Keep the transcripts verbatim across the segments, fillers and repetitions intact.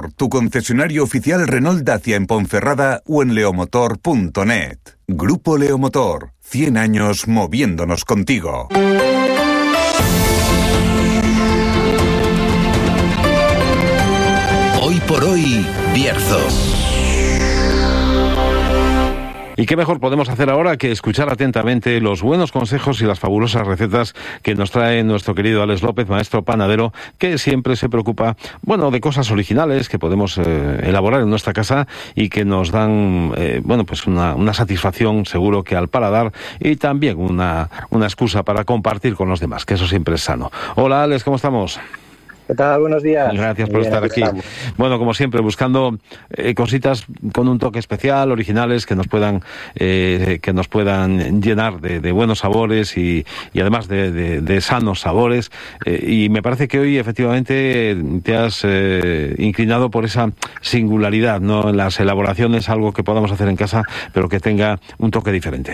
Leomotor, tu concesionario oficial Renault Dacia en Ponferrada o en leomotor punto net. Grupo Leomotor, cien años moviéndonos contigo. Hoy por hoy, Bierzo. Y qué mejor podemos hacer ahora que escuchar atentamente los buenos consejos y las fabulosas recetas que nos trae nuestro querido Alex López, maestro panadero, que siempre se preocupa, bueno, de cosas originales que podemos eh, elaborar en nuestra casa y que nos dan, eh, bueno, pues una, una satisfacción seguro que al paladar y también una, una excusa para compartir con los demás, que eso siempre es sano. Hola Alex, ¿cómo estamos? ¿Qué tal? Buenos días. Gracias por Bien, estar aquí. Estamos. Bueno, como siempre, buscando eh, cositas con un toque especial, originales, que nos puedan eh, que nos puedan llenar de, de buenos sabores y, y además de, de, de sanos sabores. Eh, y me parece que hoy, efectivamente, te has eh, inclinado por esa singularidad, ¿no? En las elaboraciones, algo que podamos hacer en casa, pero que tenga un toque diferente.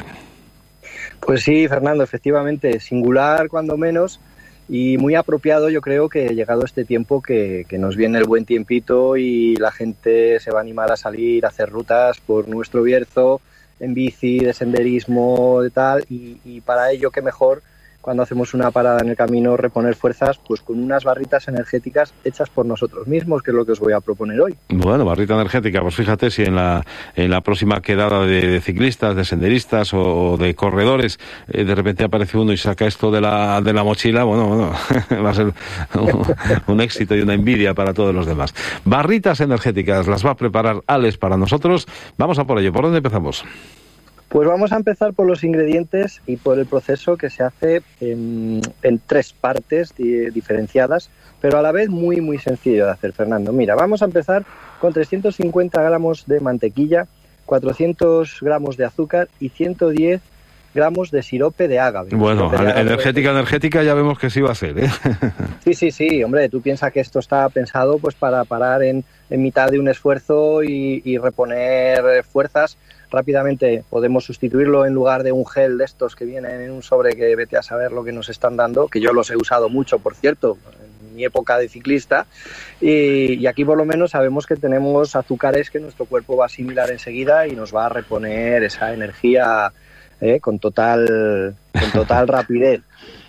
Pues sí, Fernando, efectivamente, singular cuando menos. Y muy apropiado, yo creo que llegado este tiempo que, que nos viene el buen tiempito y la gente se va a animar a salir a hacer rutas por nuestro Bierzo, en bici, de senderismo, de tal, y, y para ello qué mejor cuando hacemos una parada en el camino reponer fuerzas pues con unas barritas energéticas hechas por nosotros mismos, que es lo que os voy a proponer hoy. Bueno, barrita energética, pues fíjate si en la en la próxima quedada de, de ciclistas, de senderistas o de corredores, eh, de repente aparece uno y saca esto de la de la mochila, bueno, bueno, va a ser un, un éxito y una envidia para todos los demás. Barritas energéticas, las va a preparar Alex para nosotros. Vamos a por ello. ¿Por dónde empezamos? Pues vamos a empezar por los ingredientes y por el proceso que se hace en, en tres partes di- diferenciadas, pero a la vez muy muy sencillo de hacer, Fernando. Mira, vamos a empezar con trescientos cincuenta gramos de mantequilla, cuatrocientos gramos de azúcar y ciento diez gramos de sirope de ágave. Bueno, de ágave. energética, energética ya vemos que sí va a ser, ¿eh? Sí, sí, sí, hombre, tú piensas que esto está pensado pues para parar en, en mitad de un esfuerzo y, y reponer fuerzas. Rápidamente podemos sustituirlo en lugar de un gel de estos que vienen en un sobre que vete a saber lo que nos están dando, que yo los he usado mucho, por cierto, en mi época de ciclista, y, y aquí por lo menos sabemos que tenemos azúcares que nuestro cuerpo va a asimilar enseguida y nos va a reponer esa energía eh, con total, con total rapidez.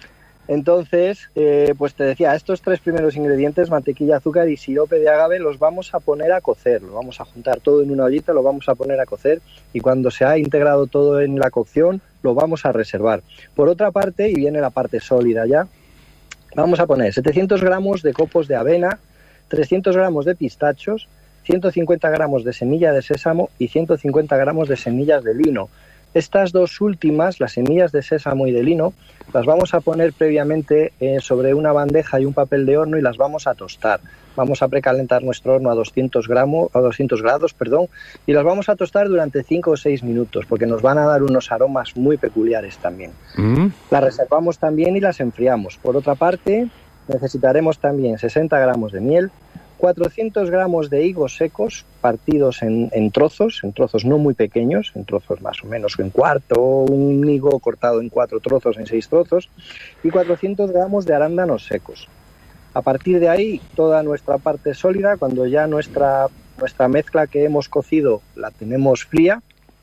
Entonces, eh, pues te decía, estos tres primeros ingredientes, mantequilla, azúcar y sirope de agave, los vamos a poner a cocer. Lo vamos a juntar todo en una ollita, lo vamos a poner a cocer y cuando se ha integrado todo en la cocción, lo vamos a reservar. Por otra parte, y viene la parte sólida ya, vamos a poner setecientos gramos de copos de avena, trescientos gramos de pistachos, ciento cincuenta gramos de semilla de sésamo y ciento cincuenta gramos de semillas de lino. Estas dos últimas, las semillas de sésamo y de lino, las vamos a poner previamente eh, sobre una bandeja y un papel de horno y las vamos a tostar. Vamos a precalentar nuestro horno a doscientos gramos, a doscientos grados, perdón, y las vamos a tostar durante cinco o seis minutos porque nos van a dar unos aromas muy peculiares también. Mm. Las reservamos también y las enfriamos. Por otra parte, necesitaremos también sesenta gramos de miel, cuatrocientos gramos de higos secos partidos en, en trozos, en trozos no muy pequeños, en trozos más o menos en cuarto, un higo cortado en cuatro trozos, en seis trozos, y cuatrocientos gramos de arándanos secos. A partir de ahí, toda nuestra parte sólida, cuando ya nuestra, nuestra mezcla que hemos cocido la tenemos fría,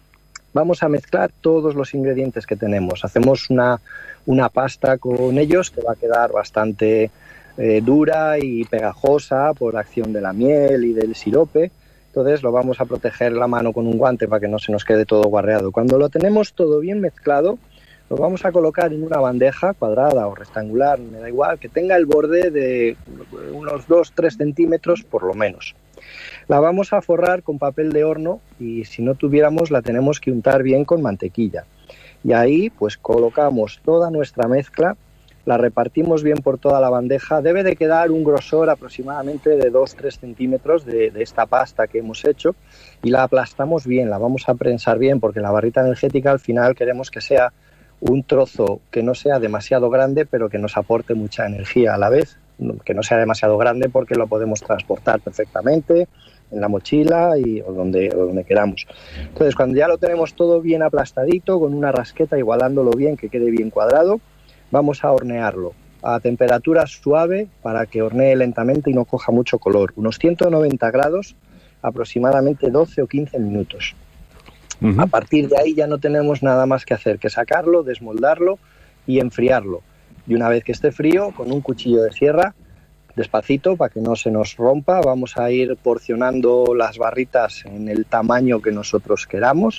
vamos a mezclar todos los ingredientes que tenemos. Hacemos una, una pasta con ellos que va a quedar bastante Eh, dura y pegajosa por acción de la miel y del sirope. Entonces lo vamos a proteger la mano con un guante para que no se nos quede todo guarreado. Cuando lo tenemos todo bien mezclado, lo vamos a colocar en una bandeja cuadrada o rectangular, me da igual, que tenga el borde de unos dos a tres centímetros por lo menos. La vamos a forrar con papel de horno y si no tuviéramos la tenemos que untar bien con mantequilla. Y ahí pues colocamos toda nuestra mezcla, la repartimos bien por toda la bandeja. Debe de quedar un grosor aproximadamente de dos a tres centímetros de, de esta pasta que hemos hecho y la aplastamos bien, la vamos a prensar bien porque la barrita energética al final queremos que sea un trozo que no sea demasiado grande pero que nos aporte mucha energía a la vez, que no sea demasiado grande porque lo podemos transportar perfectamente en la mochila y, o, donde, o donde queramos. Entonces cuando ya lo tenemos todo bien aplastadito con una rasqueta igualándolo bien que quede bien cuadrado, vamos a hornearlo a temperatura suave para que hornee lentamente y no coja mucho color. Unos ciento noventa grados, aproximadamente doce o quince minutos. Uh-huh. A partir de ahí ya no tenemos nada más que hacer que sacarlo, desmoldarlo y enfriarlo. Y una vez que esté frío, con un cuchillo de sierra, despacito para que no se nos rompa, vamos a ir porcionando las barritas en el tamaño que nosotros queramos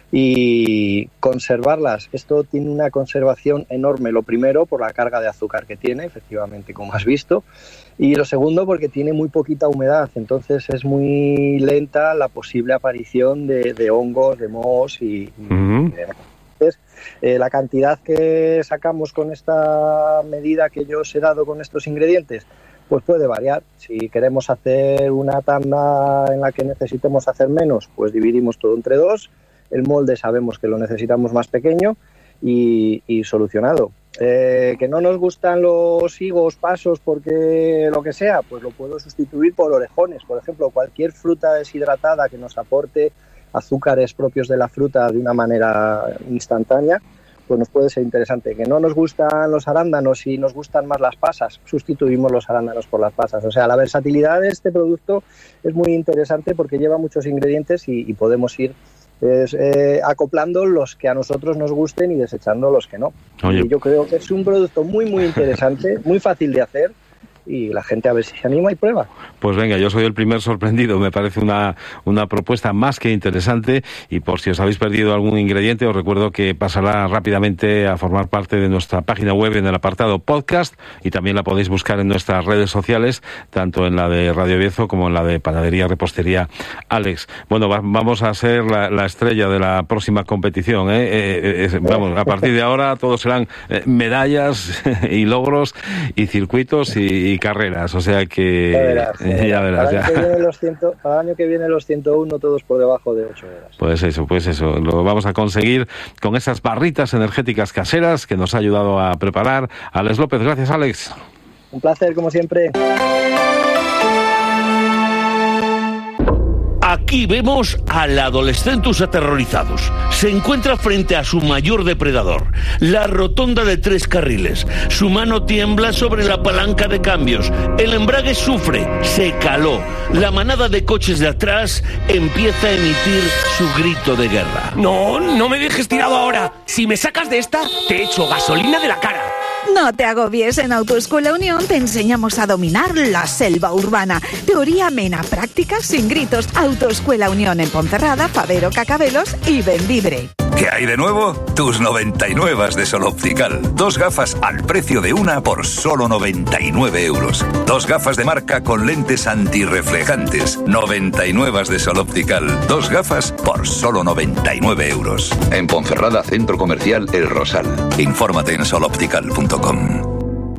y conservarlas. Esto tiene una conservación enorme, lo primero por la carga de azúcar que tiene, efectivamente, como has visto, y lo segundo porque tiene muy poquita humedad, entonces es muy lenta la posible aparición de, de hongos, de mohos y, uh-huh. y entonces, eh, la cantidad que sacamos con esta medida que yo os he dado con estos ingredientes pues puede variar. Si queremos hacer una tanda en la que necesitemos hacer menos, pues dividimos todo entre dos. El molde sabemos que lo necesitamos más pequeño y, y solucionado. Eh, que no nos gustan los higos, pasos, porque lo que sea, pues lo puedo sustituir por orejones. Por ejemplo, cualquier fruta deshidratada que nos aporte azúcares propios de la fruta de una manera instantánea, pues nos puede ser interesante. Que no nos gustan los arándanos y nos gustan más las pasas, sustituimos los arándanos por las pasas. O sea, la versatilidad de este producto es muy interesante porque lleva muchos ingredientes y, y podemos ir pues, eh, acoplando los que a nosotros nos gusten y desechando los que no. Oye. Y yo creo que es un producto muy, muy interesante, muy fácil de hacer. Y la gente a ver si se anima y prueba. Pues venga, yo soy el primer sorprendido. Me parece una, una propuesta más que interesante. Y por si os habéis perdido algún ingrediente, os recuerdo que pasará rápidamente a formar parte de nuestra página web en el apartado podcast. Y también la podéis buscar en nuestras redes sociales, tanto en la de Radio Bierzo como en la de Panadería Repostería Alex. Bueno, va, vamos a ser la, la estrella de la próxima competición. ¿eh? Eh, eh, vamos, a partir de ahora todos serán eh, medallas y logros y circuitos y, y carreras, o sea que ya verás, eh, ya verás para, ya. El año que viene los cien, para el año que viene los ciento uno todos por debajo de ocho horas. Pues eso, pues eso, lo vamos a conseguir con esas barritas energéticas caseras que nos ha ayudado a preparar Alex López. Gracias, Alex. Un placer, como siempre. Aquí vemos al adolescentus aterrorizados. Se encuentra frente a su mayor depredador, la rotonda de tres carriles. Su mano tiembla sobre la palanca de cambios. El embrague sufre, se caló. La manada de coches de atrás empieza a emitir su grito de guerra. No, no me dejes tirado ahora. Si me sacas de esta, te echo gasolina de la cara. No te agobies, en Autoescuela Unión te enseñamos a dominar la selva urbana. Teoría amena, práctica sin gritos. Autoescuela Unión en Ponferrada, Fabero, Cacabelos y Bembibre. ¿Qué hay de nuevo? Tus noventa y nueve de Sol Optical. Dos gafas al precio de una por solo noventa y nueve euros. Dos gafas de marca con lentes antirreflejantes. noventa y nueve de Sol Optical. Dos gafas por solo noventa y nueve euros. En Ponferrada, Centro Comercial El Rosal. Infórmate en sol optical punto com.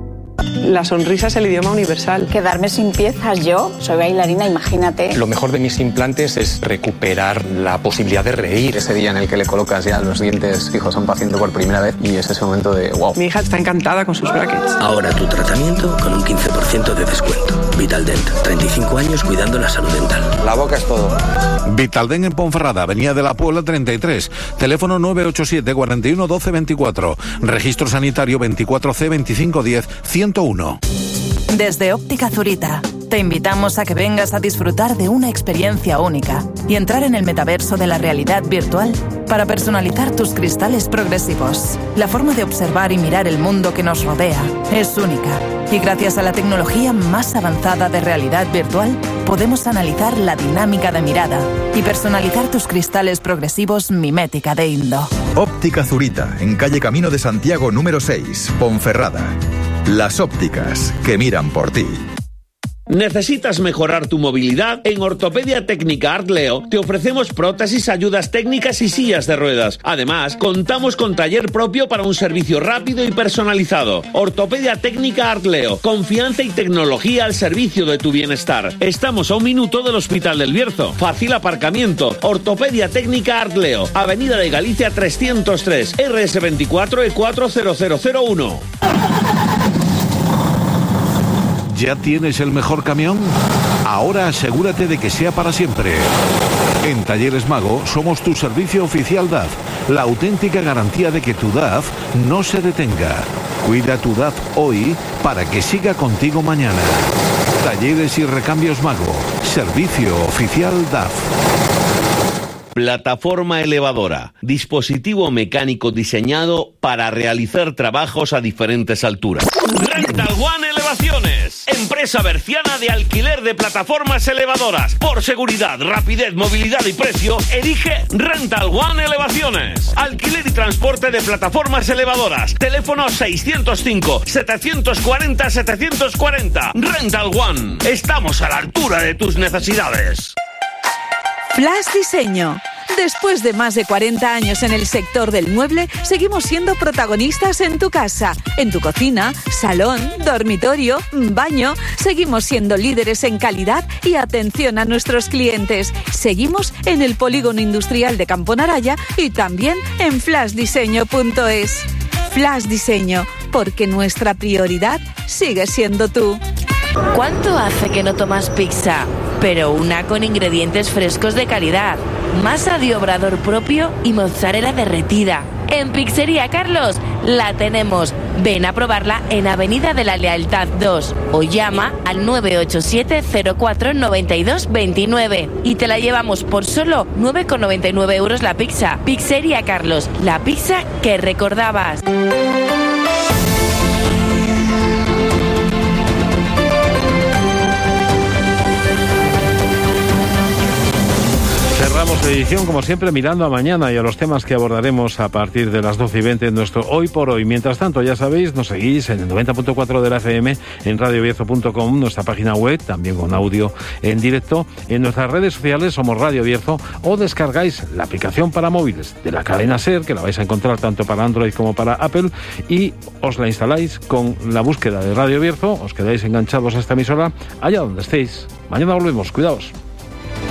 La sonrisa es el idioma universal. Quedarme sin piezas, yo soy bailarina, imagínate. Lo mejor de mis implantes es recuperar la posibilidad de reír. Ese día en el que le colocas ya los dientes fijos a un paciente por primera vez y es ese momento de wow. Mi hija está encantada con sus brackets. Ahora tu tratamiento con un quince por ciento de descuento. Vitaldent, treinta y cinco años cuidando la salud dental. La boca es todo. Vitaldent en Ponferrada, Avenida de la Puebla treinta y tres. Teléfono nueve ocho siete, cuarenta y uno, doce veinticuatro. Registro sanitario veinticuatro C veinticinco diez ciento uno. Desde Óptica Zurita, te invitamos a que vengas a disfrutar de una experiencia única y entrar en el metaverso de la realidad virtual para personalizar tus cristales progresivos. La forma de observar y mirar el mundo que nos rodea es única y gracias a la tecnología más avanzada de realidad virtual podemos analizar la dinámica de mirada y personalizar tus cristales progresivos mimética de Indo. Óptica Zurita, en calle Camino de Santiago número seis, Ponferrada. Las ópticas que miran por ti. ¿Necesitas mejorar tu movilidad? En Ortopedia Técnica Artleo te ofrecemos prótesis, ayudas técnicas y sillas de ruedas. Además, contamos con taller propio para un servicio rápido y personalizado. Ortopedia Técnica Artleo, confianza y tecnología al servicio de tu bienestar. Estamos a un minuto del Hospital del Bierzo. Fácil aparcamiento. Ortopedia Técnica Artleo, Avenida de Galicia trescientos tres, R S veinticuatro E cuatro cero cero cero uno. ¿Ya tienes el mejor camión? Ahora asegúrate de que sea para siempre. En Talleres Mago somos tu servicio oficial D A F, la auténtica garantía de que tu D A F no se detenga. Cuida tu D A F hoy para que siga contigo mañana. Talleres y Recambios Mago. Servicio oficial D A F. Plataforma elevadora, dispositivo mecánico diseñado para realizar trabajos a diferentes alturas. Rental One Elevaciones, empresa berciana de alquiler de plataformas elevadoras. Por seguridad, rapidez, movilidad y precio, elige Rental One Elevaciones. Alquiler y transporte de plataformas elevadoras. Teléfono seiscientos cinco, setecientos cuarenta, setecientos cuarenta. Rental One, estamos a la altura de tus necesidades. Flash Diseño. Después de más de cuarenta años en el sector del mueble, seguimos siendo protagonistas en tu casa, en tu cocina, salón, dormitorio, baño. Seguimos siendo líderes en calidad y atención a nuestros clientes. Seguimos en el Polígono Industrial de Campo Naraya y también en flash diseño punto es. Flash Diseño, porque nuestra prioridad sigue siendo tú. ¿Cuánto hace que no tomas pizza? Pero una con ingredientes frescos de calidad, masa de obrador propio y mozzarella derretida. En Pizzería Carlos la tenemos. Ven a probarla en Avenida de la Lealtad dos o llama al nueve ocho siete, cero cuatro, nueve dos dos nueve y te la llevamos por solo nueve con noventa y nueve euros la pizza. Pizzería Carlos, la pizza que recordabas. Cerramos la edición, como siempre, mirando a mañana y a los temas que abordaremos a partir de las doce y veinte en nuestro Hoy por Hoy. Mientras tanto, ya sabéis, nos seguís en el noventa punto cuatro de la F M, en radio bierzo punto com, nuestra página web, también con audio en directo. En nuestras redes sociales somos Radio Bierzo, o descargáis la aplicación para móviles de la cadena SER, que la vais a encontrar tanto para Android como para Apple, y os la instaláis con la búsqueda de Radio Bierzo, os quedáis enganchados a esta emisora, allá donde estéis. Mañana volvemos, cuidaos.